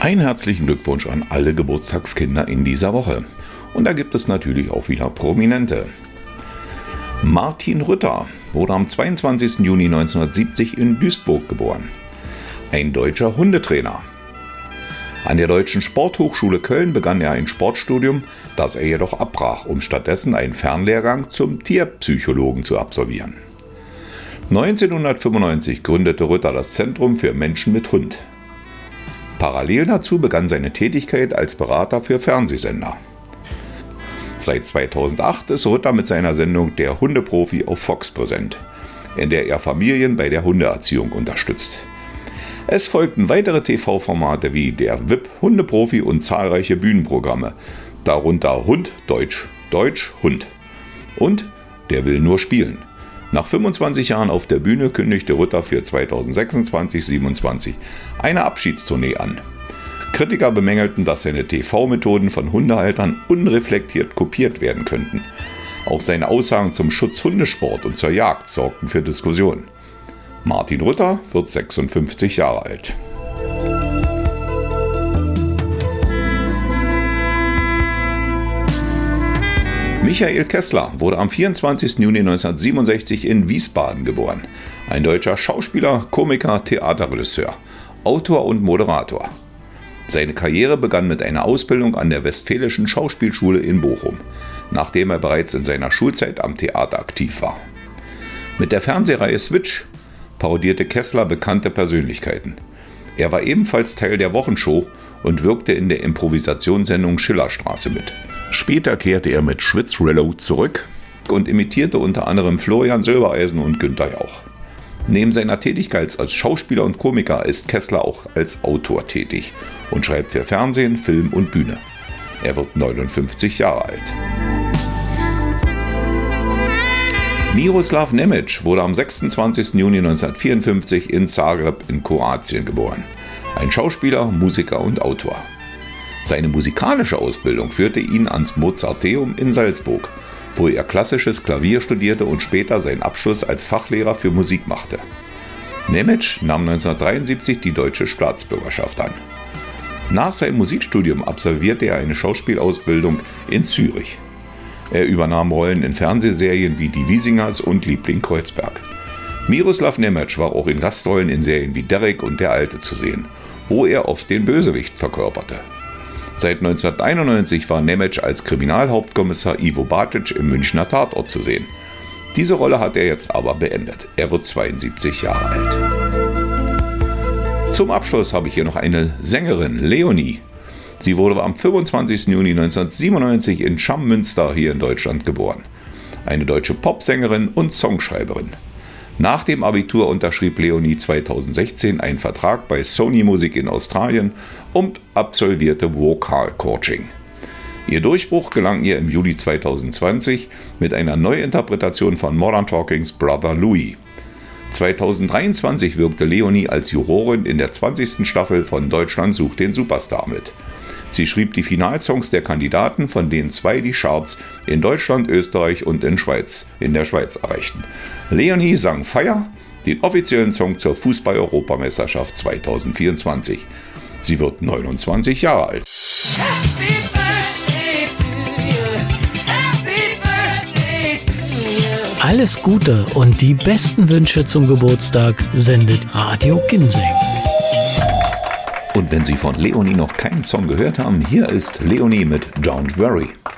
Einen herzlichen Glückwunsch an alle Geburtstagskinder in dieser Woche. Und da gibt es natürlich auch wieder Prominente. Martin Rütter wurde am 22. Juni 1970 in Duisburg geboren. Ein deutscher Hundetrainer. An der Deutschen Sporthochschule Köln begann er ein Sportstudium, das er jedoch abbrach, um stattdessen einen Fernlehrgang zum Tierpsychologen zu absolvieren. 1995 gründete Rütter das Zentrum für Menschen mit Hund. Parallel dazu begann seine Tätigkeit als Berater für Fernsehsender. Seit 2008 ist Rütter mit seiner Sendung Der Hundeprofi auf Fox präsent, in der er Familien bei der Hundeerziehung unterstützt. Es folgten weitere TV-Formate wie Der VIP Hundeprofi und zahlreiche Bühnenprogramme, darunter Hund Deutsch, Deutsch Hund und Der will nur spielen. Nach 25 Jahren auf der Bühne kündigte Rütter für 2026-27 eine Abschiedstournee an. Kritiker bemängelten, dass seine TV-Methoden von Hundehaltern unreflektiert kopiert werden könnten. Auch seine Aussagen zum Schutz Hundesport und zur Jagd sorgten für Diskussionen. Martin Rütter wird 56 Jahre alt. Michael Kessler wurde am 24. Juni 1967 in Wiesbaden geboren. Ein deutscher Schauspieler, Komiker, Theaterregisseur, Autor und Moderator. Seine Karriere begann mit einer Ausbildung an der Westfälischen Schauspielschule in Bochum, nachdem er bereits in seiner Schulzeit am Theater aktiv war. Mit der Fernsehreihe Switch parodierte Kessler bekannte Persönlichkeiten. Er war ebenfalls Teil der Wochenshow und wirkte in der Improvisationssendung Schillerstraße mit. Später kehrte er mit Schwitzrello zurück und imitierte unter anderem Florian Silbereisen und Günther Jauch. Neben seiner Tätigkeit als Schauspieler und Komiker ist Kessler auch als Autor tätig und schreibt für Fernsehen, Film und Bühne. Er wird 59 Jahre alt. Miroslav Nemec wurde am 26. Juni 1954 in Zagreb in Kroatien geboren. Ein Schauspieler, Musiker und Autor. Seine musikalische Ausbildung führte ihn ans Mozarteum in Salzburg, wo er klassisches Klavier studierte und später seinen Abschluss als Fachlehrer für Musik machte. Nemec nahm 1973 die deutsche Staatsbürgerschaft an. Nach seinem Musikstudium absolvierte er eine Schauspielausbildung in Zürich. Er übernahm Rollen in Fernsehserien wie Die Wiesingers und Liebling Kreuzberg. Miroslav Nemec war auch in Gastrollen in Serien wie Derrick und Der Alte zu sehen, wo er oft den Bösewicht verkörperte. Seit 1991 war Nemec als Kriminalhauptkommissar Ivo Bacic im Münchner Tatort zu sehen. Diese Rolle hat er jetzt aber beendet. Er wird 72 Jahre alt. Zum Abschluss habe ich hier noch eine Sängerin, Leonie. Sie wurde am 25. Juni 1997 in Schammünster hier in Deutschland geboren. Eine deutsche Popsängerin und Songschreiberin. Nach dem Abitur unterschrieb Leonie 2016 einen Vertrag bei Sony Music in Australien und absolvierte Vocal Coaching. Ihr Durchbruch gelang ihr im Juli 2020 mit einer Neuinterpretation von Modern Talkings Brother Louie. 2023 wirkte Leonie als Jurorin in der 20. Staffel von Deutschland sucht den Superstar mit. Sie schrieb die Finalsongs der Kandidaten, von denen 2 die Charts in Deutschland, Österreich und in der Schweiz erreichten. Leonie sang Fire, den offiziellen Song zur Fußball-Europameisterschaft 2024. Sie wird 29 Jahre alt. Alles Gute und die besten Wünsche zum Geburtstag sendet Radio Ginseng. Und wenn Sie von Leonie noch keinen Song gehört haben, hier ist Leonie mit Don't Worry.